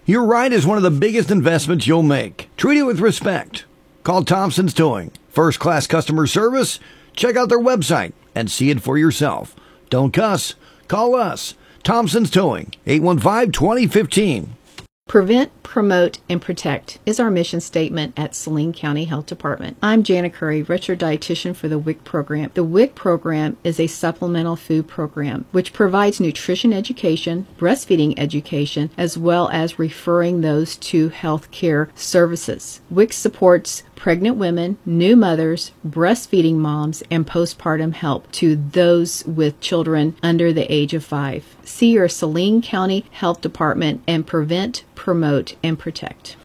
Your ride is one of the biggest investments you'll make. Treat it with respect. Call Thompson's Towing. First-class customer service? Check out their website and see it for yourself. Don't cuss. Call us. Thompson's Towing, 815-2015. Prevent, promote, and protect is our mission statement at Saline County Health Department. I'm Jana Curry, registered dietitian for the WIC program. The WIC program is a supplemental food program which provides nutrition education, breastfeeding education, as well as referring those to health care services. WIC supports pregnant women, new mothers, breastfeeding moms, and postpartum help to those with children under the age of 5. See your Saline County Health Department and prevent, promote, and protect.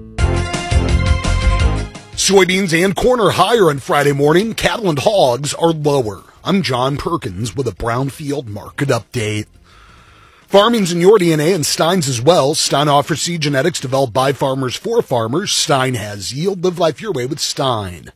Soybeans and corn are higher on Friday morning. Cattle and hogs are lower. I'm John Perkins with a Brownfield market update. Farming's in your DNA and Stein's as well. Stein offers seed genetics developed by farmers for farmers. Stein has yield. Live life your way with Stein.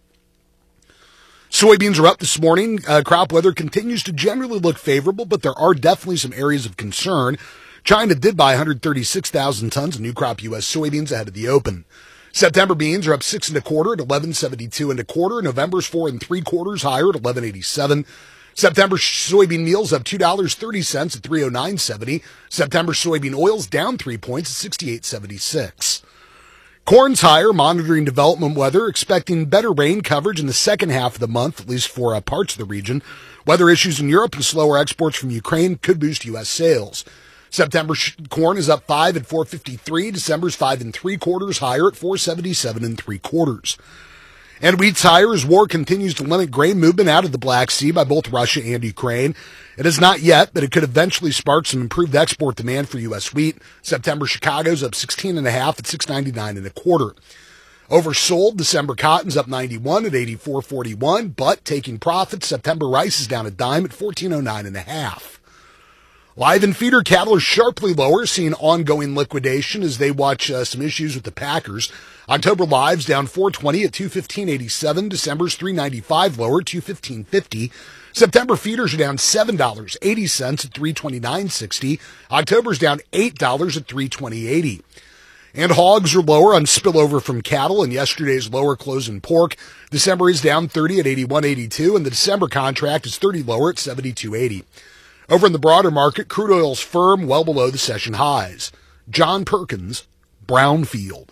Soybeans are up this morning. Crop weather continues to generally look favorable, but there are definitely some areas of concern. China did buy 136,000 tons of new crop U.S. soybeans ahead of the open. September beans are up 6 1/4 at 11.72 1/4. November's 4 3/4 higher at 11.87. September soybean meal's up $2.30 at 309.70. September soybean oil's down 3 points at 68.76. Corn's higher, monitoring development weather, expecting better rain coverage in the second half of the month, at least for parts of the region. Weather issues in Europe and slower exports from Ukraine could boost U.S. sales. September corn is up 5 at 4.53. December's 5 3/4 higher at 4.77 3/4. And wheat's higher as war continues to limit grain movement out of the Black Sea by both Russia and Ukraine. It is not yet, but it could eventually spark some improved export demand for U.S. wheat. September Chicago's up 16.5 at 6.99 1/4. Oversold, December cotton's up 91 at 84.41, but taking profits, September rice is down a dime at 14.09 1/2. Live and feeder cattle are sharply lower, seeing ongoing liquidation as they watch some issues with the packers. October live's down 4.20 at 215.87. December's 3.95 lower at 215.50. September feeders are down $7.80 at 329.60. October's down $8 at 320.80. And hogs are lower on spillover from cattle and yesterday's lower close in pork. December is down 30 at 81.82, and the December contract is 30 lower at 72.80. Over in the broader market, crude oil's firm, well below the session highs. John Perkins, Brownfield.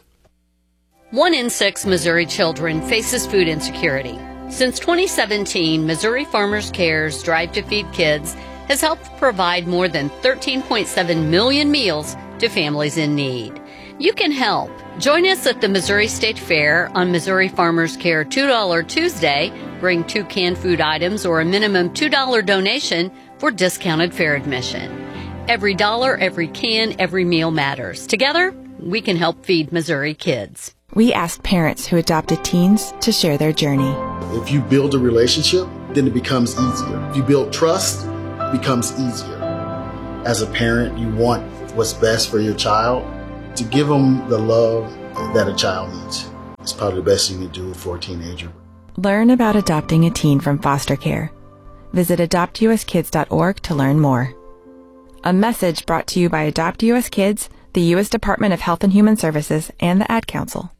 1 in 6 Missouri children faces food insecurity. Since 2017, Missouri Farmers Care's Drive to Feed Kids has helped provide more than 13.7 million meals to families in need. You can help. Join us at the Missouri State Fair on Missouri Farmers Care $2 Tuesday. Bring 2 canned food items or a minimum $2 donation for discounted fair admission. Every dollar, every can, every meal matters. Together, we can help feed Missouri kids. We asked parents who adopted teens to share their journey. If you build a relationship, then it becomes easier. If you build trust, it becomes easier. As a parent, you want what's best for your child. To give them the love that a child needs. It's probably the best thing you can do for a teenager. Learn about adopting a teen from foster care. Visit adoptuskids.org to learn more. A message brought to you by Adopt U.S. Kids, the U.S. Department of Health and Human Services, and the Ad Council.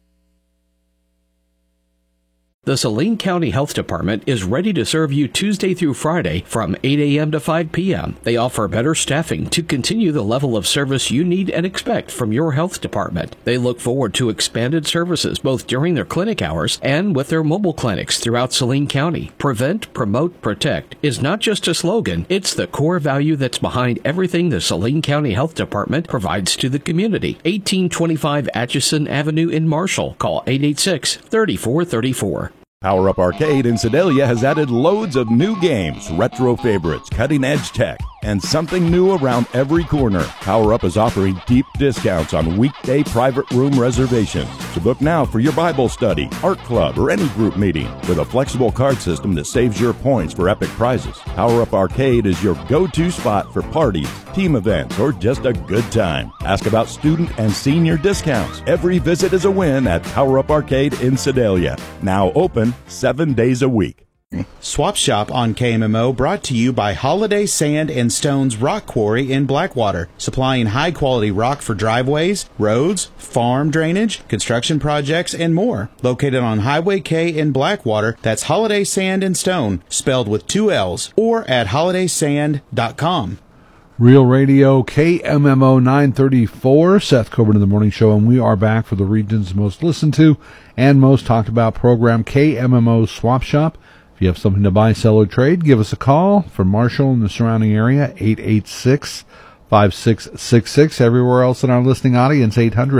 The Saline County Health Department is ready to serve you Tuesday through Friday from 8 a.m. to 5 p.m. They offer better staffing to continue the level of service you need and expect from your health department. They look forward to expanded services both during their clinic hours and with their mobile clinics throughout Saline County. Prevent, promote, protect is not just a slogan, it's the core value that's behind everything the Saline County Health Department provides to the community. 1825 Atchison Avenue in Marshall. Call 886-3434. Power Up Arcade in Sedalia has added loads of new games, retro favorites, cutting-edge tech, and something new around every corner. Power Up is offering deep discounts on weekday private room reservations. So book now for your Bible study, art club, or any group meeting with a flexible card system that saves your points for epic prizes. Power Up Arcade is your go-to spot for parties, team events, or just a good time. Ask about student and senior discounts. Every visit is a win at Power Up Arcade in Sedalia. Now open 7 days a week. Swap Shop on KMMO brought to you by Holiday Sand and Stones Rock Quarry in Blackwater, supplying high-quality rock for driveways, roads, farm drainage, construction projects, and more. Located on Highway K in Blackwater, that's Holiday Sand and Stone, spelled with 2 L's, or at holidaysand.com. Real Radio, KMMO 934, Seth Coburn in the Morning Show, and we are back for the region's most listened to and most talked about program, KMMO Swap Shop. If you have something to buy, sell, or trade, give us a call from Marshall and the surrounding area, 886-5666. Everywhere else in our listening audience,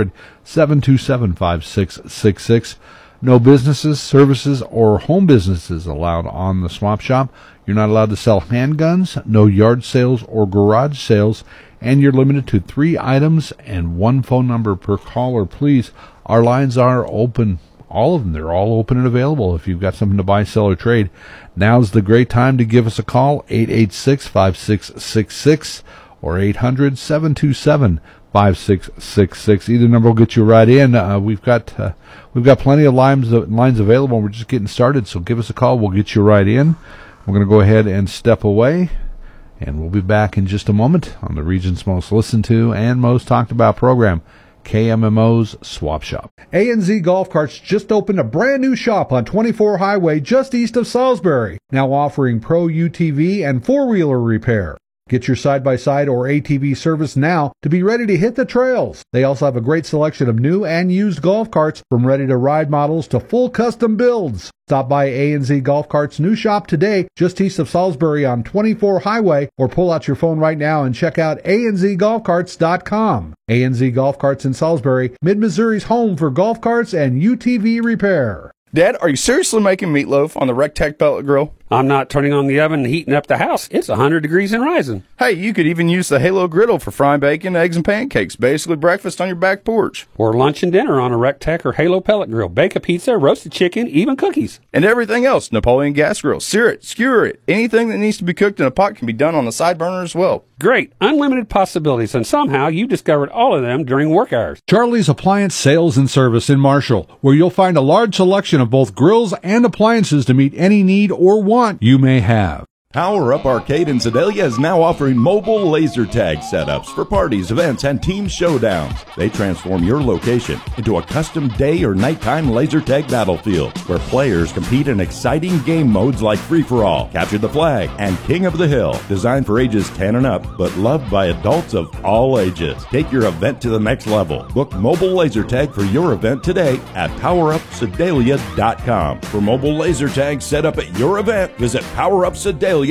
800-727-5666. No businesses, services, or home businesses allowed on the Swap Shop. You're not allowed to sell handguns, no yard sales or garage sales, and you're limited to 3 items and 1 phone number per caller. Please, our lines are open. All of them, they're all open and available. If you've got something to buy, sell, or trade, now's the great time to give us a call, 886-5666 or 800-727-5666. Either number will get you right in. We've got plenty of lines available, and we're just getting started, so give us a call. We'll get you right in. We're going to go ahead and step away, and we'll be back in just a moment on the region's most listened to and most talked about program, KMMO's Swap Shop. A&Z Golf Carts just opened a brand new shop on 24 Highway just east of Salisbury, now offering pro UTV and four-wheeler repair. Get your side-by-side or ATV service now to be ready to hit the trails. They also have a great selection of new and used golf carts, from ready-to-ride models to full custom builds. Stop by A&Z Golf Carts' new shop today, just east of Salisbury on 24 Highway, or pull out your phone right now and check out anzgolfcarts.com. A&Z Golf Carts in Salisbury, Mid-Missouri's home for golf carts and UTV repair. Dad, are you seriously making meatloaf on the Rectech pellet grill? I'm not turning on the oven and heating up the house. It's 100 degrees and rising. Hey, you could even use the Halo griddle for frying bacon, eggs, and pancakes. Basically breakfast on your back porch. Or lunch and dinner on a Rectech or Halo pellet grill. Bake a pizza, roasted chicken, even cookies. And everything else. Napoleon gas grill. Sear it, skewer it. Anything that needs to be cooked in a pot can be done on the side burner as well. Great. Unlimited possibilities, and somehow you discovered all of them during work hours. Charlie's Appliance Sales and Service in Marshall, where you'll find a large selection of both grills and appliances to meet any need or want you may have. Power Up Arcade in Sedalia is now offering mobile laser tag setups for parties, events, and team showdowns. They transform your location into a custom day or nighttime laser tag battlefield where players compete in exciting game modes like Free-for-All, Capture the Flag, and King of the Hill. Designed for ages 10 and up, but loved by adults of all ages. Take your event to the next level. Book mobile laser tag for your event today at PowerUpSedalia.com. For mobile laser tag set up at your event, visit PowerUpSedalia.com.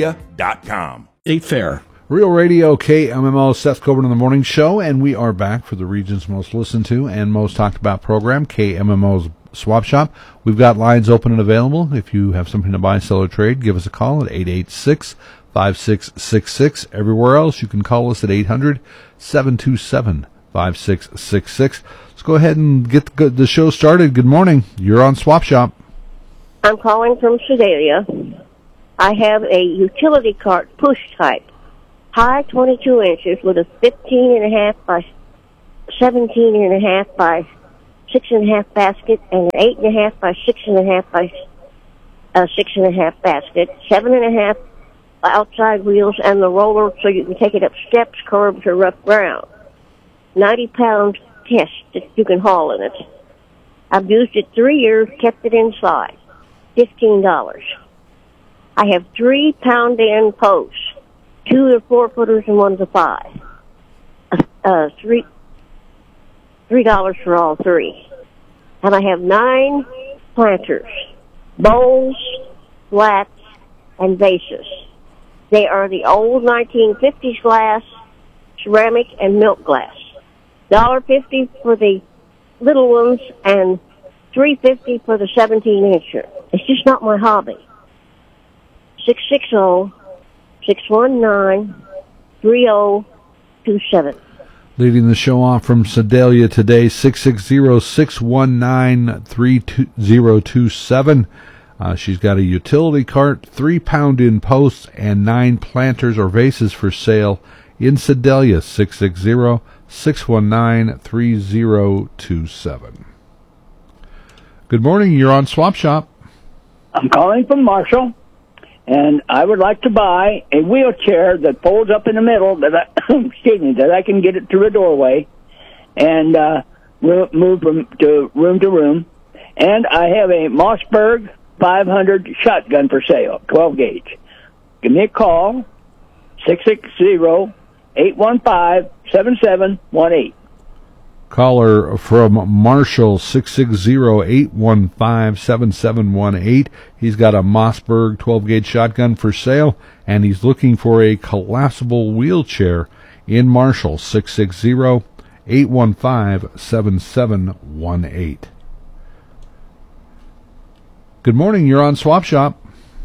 A fair. Real Radio, KMMO, Seth Coburn in the Morning Show, and we are back for the region's most listened to and most talked about program, KMMO's Swap Shop. We've got lines open and available. If you have something to buy, sell, or trade, give us a call at 886-5666. Everywhere else, you can call us at 800-727-5666. Let's go ahead and get the show started. Good morning. You're on Swap Shop. I'm calling from Sedalia. I have a utility cart push type, high 22 inches with a 15.5 by 17.5 by 6.5 basket and an 8.5 by 6.5 by 6.5 basket, 7.5 outside wheels and the roller so you can take it up steps, curbs, or rough ground. 90-pound test that you can haul in it. I've used it 3 years, kept it inside. $15. I have 3 pound-in posts. 2 are 4-footers and 1's a 5. $3 for all 3. And I have 9 planters, bowls, flats, and vases. They are the old 1950s glass, ceramic, and milk glass. $1.50 for the little ones and $3.50 for the 17-incher. It's just not my hobby. 660-619-3027. Leading the show off from Sedalia today, 660-619-3027. She's got a utility cart, 3 pound-in posts, and 9 planters or vases for sale in Sedalia, 660-619-3027. Good morning. You're on Swap Shop. I'm calling from Marshall. And I would like to buy a wheelchair that folds up in the middle that I can get it through a doorway and move from to room. And I have a Mossberg 500 shotgun for sale, 12 gauge. Give me a call, 660-815-7718. Caller from Marshall, 660-815-7718. He's got a Mossberg 12-gauge shotgun for sale, and he's looking for a collapsible wheelchair in Marshall, 660-815-7718. Good morning, you're on Swap Shop.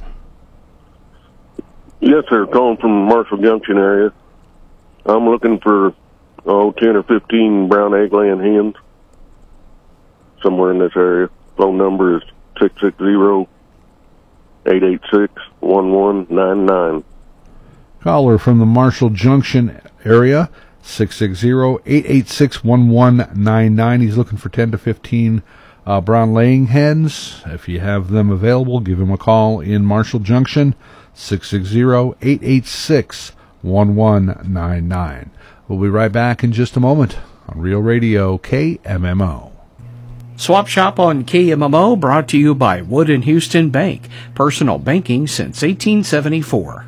Yes, sir, calling from Marshall Junction area. I'm looking for 10 or 15 brown egg-laying hens somewhere in this area. Phone number is 660-886-1199. Caller from the Marshall Junction area, 660-886-1199. He's looking for 10 to 15 brown laying hens. If you have them available, give him a call in Marshall Junction, 660-886-1199. We'll be right back in just a moment on Real Radio KMMO. Swap Shop on KMMO brought to you by Wood & Houston Bank. Personal banking since 1874.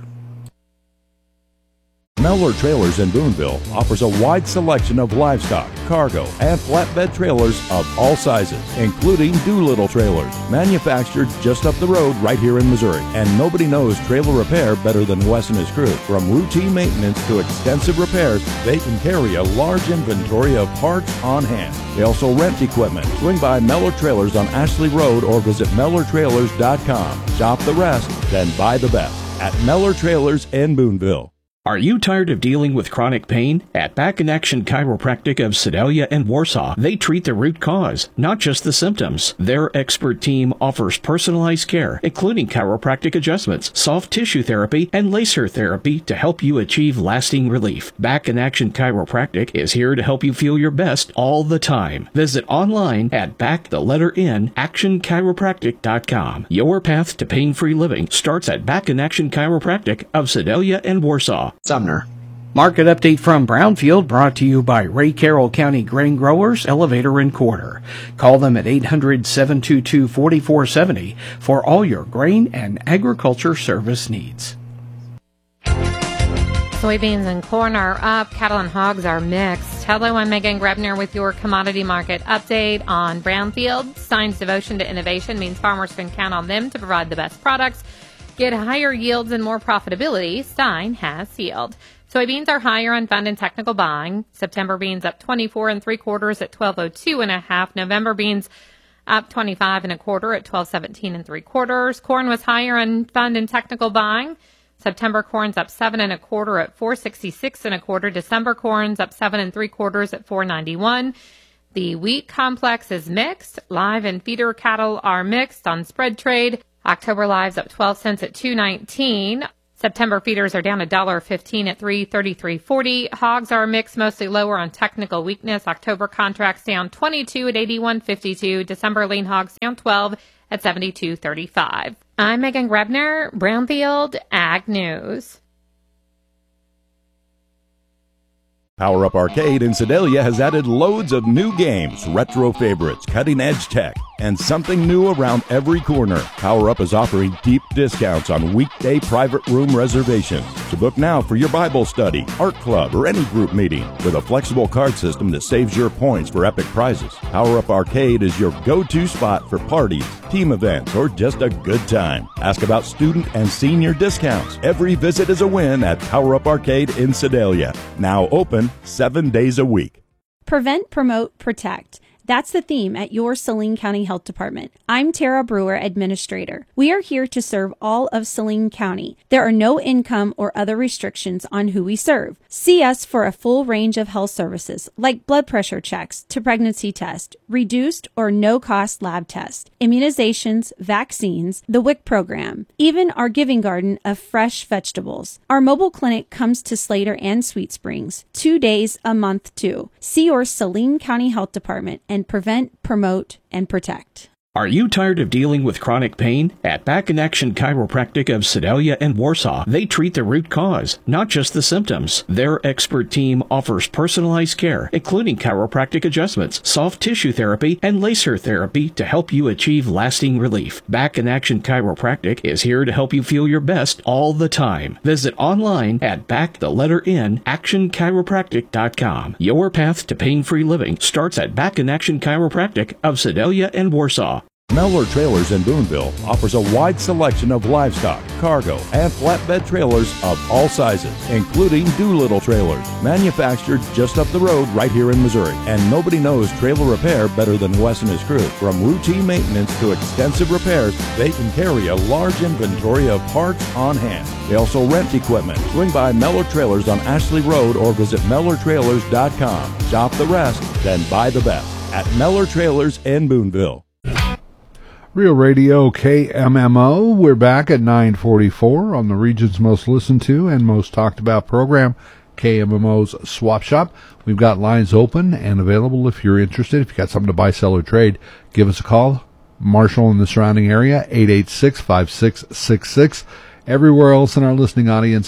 Mellor Trailers in Boonville offers a wide selection of livestock, cargo, and flatbed trailers of all sizes, including Doolittle trailers, manufactured just up the road right here in Missouri. And nobody knows trailer repair better than Wes and his crew. From routine maintenance to extensive repairs, they can carry a large inventory of parts on hand. They also rent equipment. Swing by Mellor Trailers on Ashley Road or visit MellorTrailers.com. Shop the rest, then buy the best at Mellor Trailers in Boonville. Are you tired of dealing with chronic pain? At Back in Action Chiropractic of Sedalia and Warsaw, they treat the root cause, not just the symptoms. Their expert team offers personalized care, including chiropractic adjustments, soft tissue therapy, and laser therapy to help you achieve lasting relief. Back in Action Chiropractic is here to help you feel your best all the time. Visit online at actionchiropractic.com. Your path to pain-free living starts at Back in Action Chiropractic of Sedalia and Warsaw. Sumner. Market update from Brownfield brought to you by Ray Carroll County Grain Growers, Elevator and Quarter. Call them at 800-722-4470 for all your grain and agriculture service needs. Soybeans and corn are up. Cattle and hogs are mixed. Hello, I'm Megan Grebner with your commodity market update on Brownfield. Stein's devotion to innovation means farmers can count on them to provide the best products, get higher yields and more profitability. Stein has yield. Soybeans are higher on fund and technical buying. September beans up 24 3/4 at 1202.5. November beans up 25 1/4 at 1217 3/4. Corn was higher on fund and technical buying. September corn's up 7 1/4 at 466 1/4. December corn's up 7 3/4 at 491. The wheat complex is mixed. Live and feeder cattle are mixed on spread trade. October lives up 12 cents at $2.19. September feeders are down $1.15 at $3.3340. Hogs are mixed, mostly lower on technical weakness. October contracts down 22 at $81.52. December lean hogs down 12 at $72.35. I'm Megan Grebner, Brownfield Ag News. Power Up Arcade in Sedalia has added loads of new games, retro favorites, cutting-edge tech, and something new around every corner. Power Up is offering deep discounts on weekday private room reservations. So book now for your Bible study, art club, or any group meeting with a flexible card system that saves your points for epic prizes. Power Up Arcade is your go-to spot for parties, team events, or just a good time. Ask about student and senior discounts. Every visit is a win at Power Up Arcade in Sedalia. Now open 7 days a week. Prevent, promote, protect. That's the theme at your Saline County Health Department. I'm Tara Brewer, Administrator. We are here to serve all of Saline County. There are no income or other restrictions on who we serve. See us for a full range of health services like blood pressure checks to pregnancy test, reduced or no-cost lab test, immunizations, vaccines, the WIC program, even our giving garden of fresh vegetables. Our mobile clinic comes to Slater and Sweet Springs 2 days a month too. See your Saline County Health Department and prevent, promote, and protect. Are you tired of dealing with chronic pain? At Back in Action Chiropractic of Sedalia and Warsaw, they treat the root cause, not just the symptoms. Their expert team offers personalized care, including chiropractic adjustments, soft tissue therapy, and laser therapy to help you achieve lasting relief. Back in Action Chiropractic is here to help you feel your best all the time. Visit online at actionchiropractic.com. Your path to pain-free living starts at Back in Action Chiropractic of Sedalia and Warsaw. Mellor Trailers in Boonville offers a wide selection of livestock, cargo, and flatbed trailers of all sizes, including Doolittle trailers, manufactured just up the road right here in Missouri. And nobody knows trailer repair better than Wes and his crew. From routine maintenance to extensive repairs, they can carry a large inventory of parts on hand. They also rent equipment. Swing by Mellor Trailers on Ashley Road or visit MellorTrailers.com. Shop the rest, then buy the best at Mellor Trailers in Boonville. Real Radio KMMO. We're back at 9:44 on the region's most listened to and most talked about program, KMMO's Swap Shop. We've got lines open and available if you're interested. If you got something to buy, sell, or trade, give us a call. Marshall in the surrounding area, 886-5666. Everywhere else in our listening audience,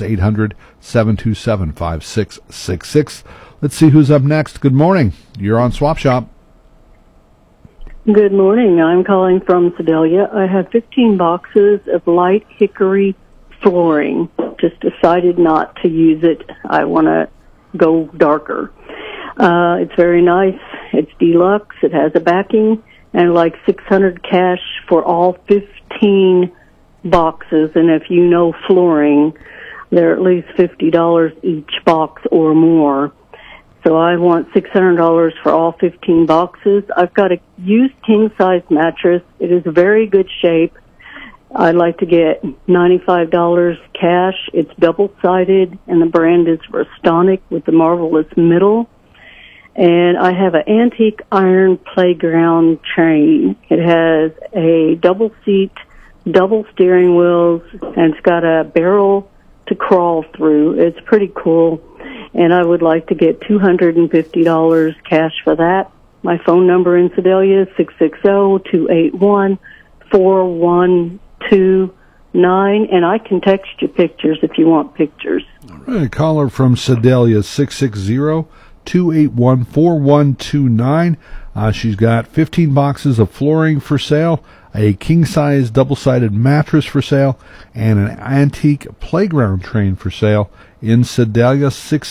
800-727-5666. Let's see who's up next. Good morning. You're on Swap Shop. Good morning. I'm calling from Sedalia. I have 15 boxes of light hickory flooring. Just decided not to use it. I want to go darker. It's very nice. It's deluxe. It has a backing and like $600 cash for all 15 boxes. And if you know flooring, they're at least $50 each box or more. So I want $600 for all 15 boxes. I've got a used king-size mattress. It is very good shape. I'd like to get $95 cash. It's double-sided, and the brand is Restonic with the marvelous middle. And I have an antique iron playground train. It has a double seat, double steering wheels, and it's got a barrel to crawl through. It's pretty cool. And I would like to get $250 cash for that. My phone number in Sedalia is 660-281-4129, and I can text you pictures if you want pictures. All right, caller from Sedalia, 660-281-4129. She's got 15 boxes of flooring for sale, a king-size double-sided mattress for sale, and an antique playground train for sale in Sedalia,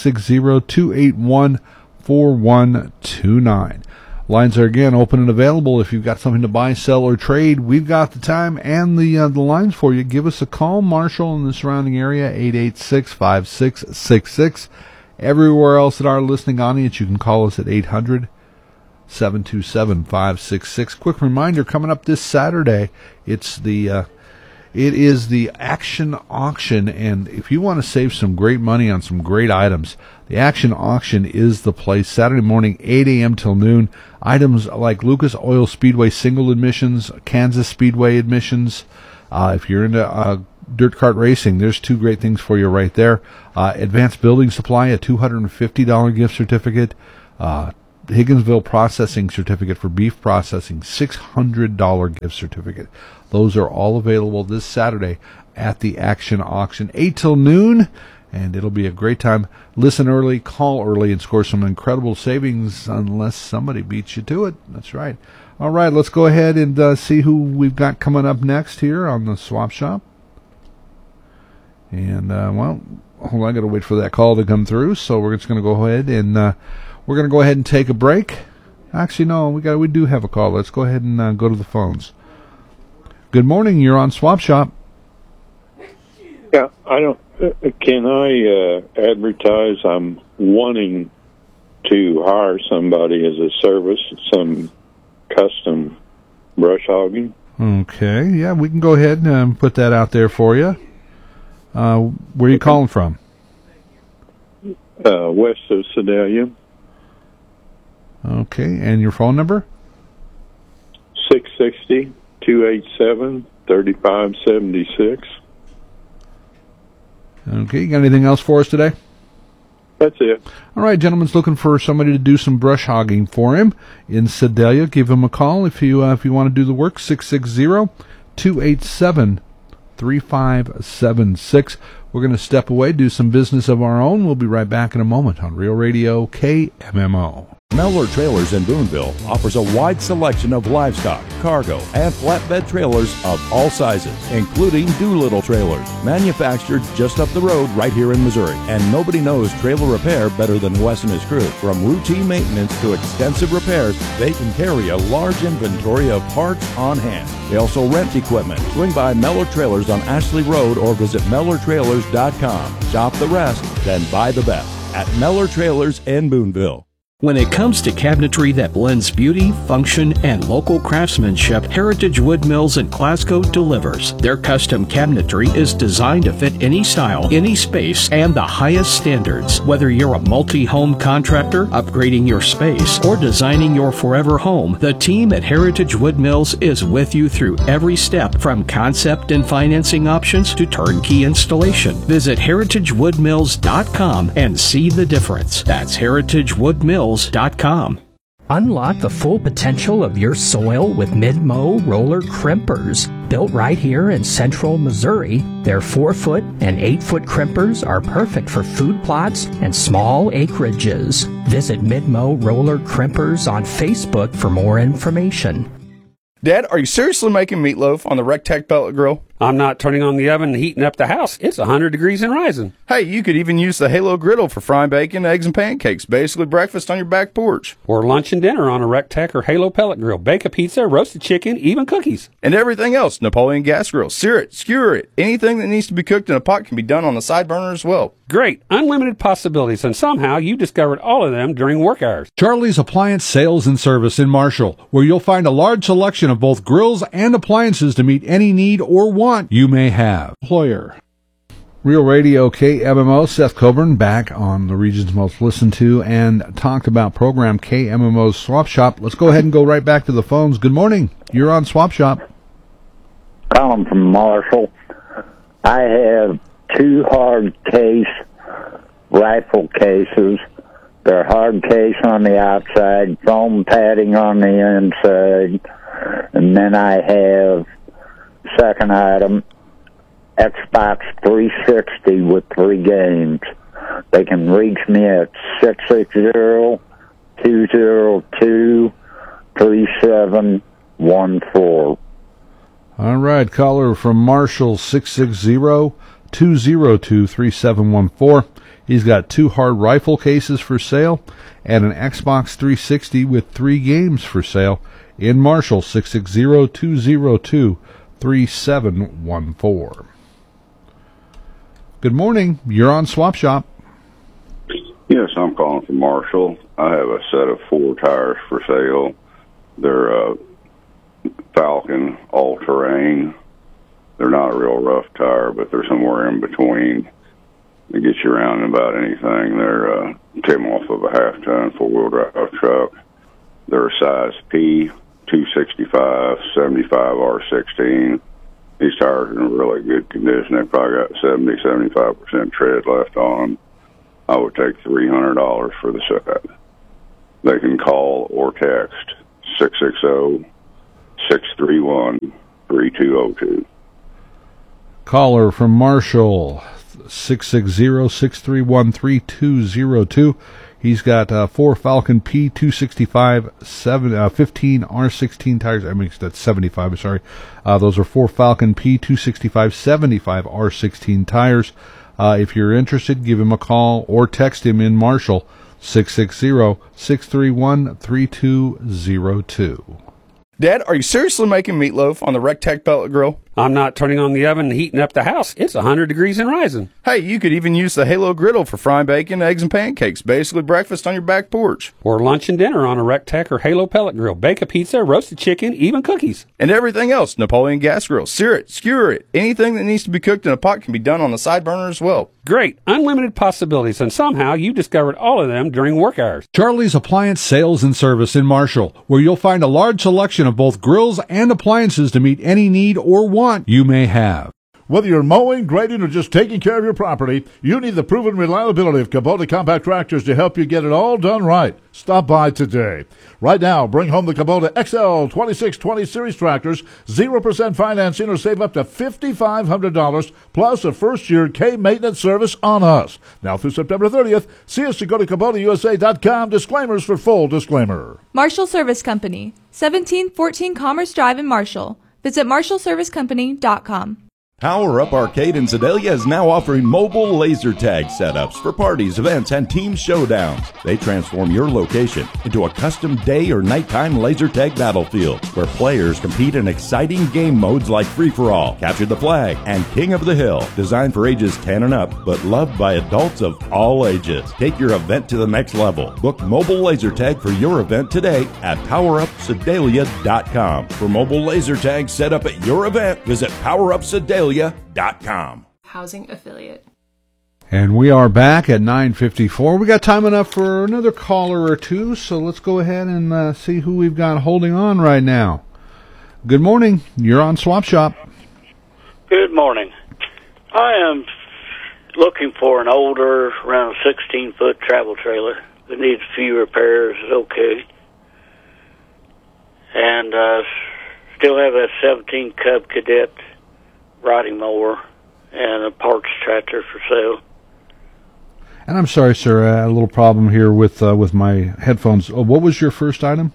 660-281-4129. Lines are again open and available. If you've got something to buy, sell, or trade, we've got the time and the lines for you. Give us a call. Marshall in the surrounding area, 886-5666. Everywhere else in our listening audience, you can call us at 800-727-566. Quick reminder, coming up this Saturday, it is the Action Auction, and if you want to save some great money on some great items, the Action Auction is the place. Saturday morning, 8 a.m. till noon. Items like Lucas Oil Speedway single admissions, Kansas Speedway admissions. If you're into dirt kart racing, there's two great things for you right there. Advanced Building Supply, a $250 gift certificate. Higginsville Processing Certificate for beef processing, $600 gift certificate. Those are all available this Saturday at the Action Auction, 8 till noon, and it'll be a great time. Listen early, call early, and score some incredible savings unless somebody beats you to it. That's right. All right, let's go ahead and see who we've got coming up next here on the Swap Shop. And, hold on, I got to wait for that call to come through, so we're just going to go ahead and take a break. Actually, no, we do have a call. Let's go ahead and go to the phones. Good morning. You're on Swap Shop. Yeah, can I advertise? I'm wanting to hire somebody as a service, some custom brush hogging. Okay, yeah, we can go ahead and put that out there for you. Where are you calling from? West of Sedalia. Okay, and your phone number? 660-287-3576. Okay, you got anything else for us today? That's it. All right, gentleman's looking for somebody to do some brush hogging for him in Sedalia. Give him a call if you want to do the work. 660-287-3576. We're going to step away, do some business of our own. We'll be right back in a moment on Real Radio KMMO. Mellor Trailers in Boonville offers a wide selection of livestock, cargo, and flatbed trailers of all sizes, including Doolittle trailers, manufactured just up the road right here in Missouri. And nobody knows trailer repair better than Wes and his crew. From routine maintenance to extensive repairs, they can carry a large inventory of parts on hand. They also rent equipment. Swing by Mellor Trailers on Ashley Road or visit MellerTrailers.com. Shop the rest, then buy the best at Mellor Trailers in Boonville. When it comes to cabinetry that blends beauty, function, and local craftsmanship, Heritage Wood Mills in Glasgow delivers. Their custom cabinetry is designed to fit any style, any space, and the highest standards. Whether you're a multi-home contractor, upgrading your space, or designing your forever home, the team at Heritage Wood Mills is with you through every step, from concept and financing options to turnkey installation. Visit heritagewoodmills.com and see the difference. That's heritagewoodmills.com. Unlock the full potential of your soil with Mid-Mow roller crimpers. Built right here in central Missouri, their 4-foot and 8-foot crimpers are perfect for food plots and small acreages. Visit Mid-Mow roller crimpers on Facebook for more information. Dad, are you seriously making meatloaf on the Rectech pellet grill? I'm not turning on the oven and heating up the house. It's 100 degrees and rising. Hey, you could even use the Halo griddle for frying bacon, eggs, and pancakes. Basically breakfast on your back porch. Or lunch and dinner on a Rectech or Halo pellet grill. Bake a pizza, roasted chicken, even cookies. And everything else. Napoleon gas grill. Sear it, skewer it. Anything that needs to be cooked in a pot can be done on the side burner as well. Great. Unlimited possibilities, and somehow you discovered all of them during work hours. Charlie's Appliance Sales and Service in Marshall, where you'll find a large selection of both grills and appliances to meet any need or want you may have. Employer. Real Radio KMMO, Seth Coburn back on the region's most listened to and talked about program KMMO's Swap Shop. Let's go ahead and go right back to the phones. Good morning. You're on Swap Shop. Colin from Marshall. I have 2 hard case rifle cases. They're hard case on the outside, foam padding on the inside, and then I have, second item, Xbox 360 with 3 games. They can reach me at 660-202-3714. All right, caller from Marshall, 660-202-3714. He's got 2 hard rifle cases for sale and an Xbox 360 with 3 games for sale in Marshall, 660-202-3714. Good morning. You're on Swap Shop. Yes, I'm calling from Marshall. I have a set of 4 tires for sale. They're Falcon all-terrain. They're not a real rough tire, but they're somewhere in between. They get you around in about anything. They're came off of a half-ton 4-wheel drive truck. They're a size P, 265, 75 R16. These tires are in really good condition. They probably got 70-75% tread left on them. I would take $300 for the set. They can call or text 660-631-3202. Caller from Marshall, 660-631-3202. He's got 4 Falcon P265 15 R16 tires. I mean, that's 75, I'm sorry. Those are 4 Falcon P265 75 R16 tires. If you're interested, give him a call or text him in Marshall, 660-631-3202. Dad, are you seriously making meatloaf on the Rectech pellet grill? I'm not turning on the oven and heating up the house. It's 100 degrees and rising. Hey, you could even use the Halo griddle for frying bacon, eggs, and pancakes. Basically breakfast on your back porch. Or lunch and dinner on a Rectech or Halo pellet grill. Bake a pizza, roasted chicken, even cookies. And everything else. Napoleon gas grill. Sear it, skewer it. Anything that needs to be cooked in a pot can be done on the side burner as well. Great. Unlimited possibilities, and somehow you discovered all of them during work hours. Charlie's Appliance Sales and Service in Marshall, where you'll find a large selection of both grills and appliances to meet any need or want you may have. Whether you're mowing, grading, or just taking care of your property, you need the proven reliability of Kubota compact tractors to help you get it all done right. Stop by today. Right now, bring home the Kubota XL 2620 Series tractors, 0% financing, or save up to $5,500, plus a first-year K-maintenance service on us. Now through September 30th, see us to go to KubotaUSA.com. Disclaimers for full disclaimer. Marshall Service Company, 1714 Commerce Drive in Marshall. Visit MarshallServiceCompany.com. Power Up Arcade in Sedalia is now offering mobile laser tag setups for parties, events, and team showdowns. They transform your location into a custom day or nighttime laser tag battlefield where players compete in exciting game modes like Free-for-All, Capture the Flag, and King of the Hill. Designed for ages 10 and up, but loved by adults of all ages. Take your event to the next level. Book mobile laser tag for your event today at PowerUpSedalia.com. For mobile laser tags set up at your event, visit PowerUpSedalia.com. Housing affiliate. And we are back at 9:54. We got time enough for another caller or two, so let's go ahead and see who we've got holding on right now. Good morning. You're on Swap Shop. Good morning. I am looking for an older, around 16-foot travel trailer that needs a few repairs. Is okay. And still have that 17 Cub Cadet riding mower and a parts tractor for sale. And I'm sorry, sir, I had a little problem here with my headphones. What was your first item?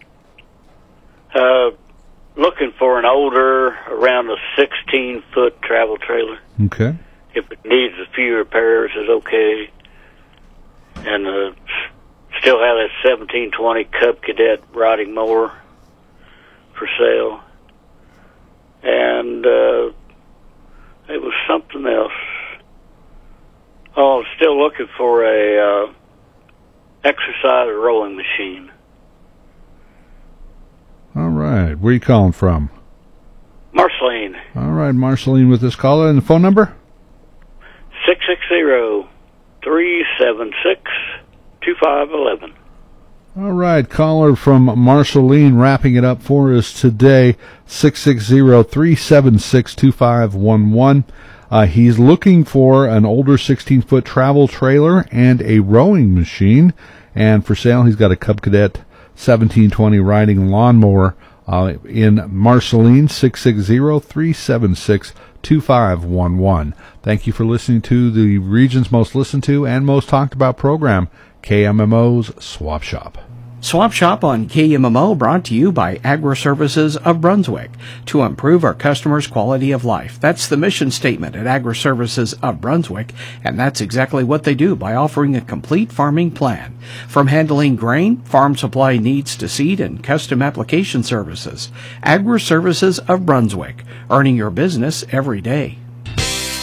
Looking for an older, around a 16-foot travel trailer. Okay. If it needs a few repairs, is okay. And still have that 1720 Cub Cadet riding mower for sale. And it was something else. Oh, I'm still looking for a exercise rowing machine. All right. Where are you calling from? Marceline. All right, Marceline with this caller. And the phone number? 660-376-2511. All right, caller from Marceline wrapping it up for us today, 660-376-2511. He's looking for an older 16-foot travel trailer and a rowing machine. And for sale, he's got a Cub Cadet 1720 riding lawnmower in Marceline, 660-376-2511. Thank you for listening to the region's most listened to and most talked about program, KMMO's Swap Shop. Swap Shop on KMMO brought to you by Agri-Services of Brunswick to improve our customers' quality of life. That's the mission statement at Agri-Services of Brunswick, and that's exactly what they do by offering a complete farming plan. From handling grain, farm supply needs to seed, and custom application services. Agri-Services of Brunswick, earning your business every day.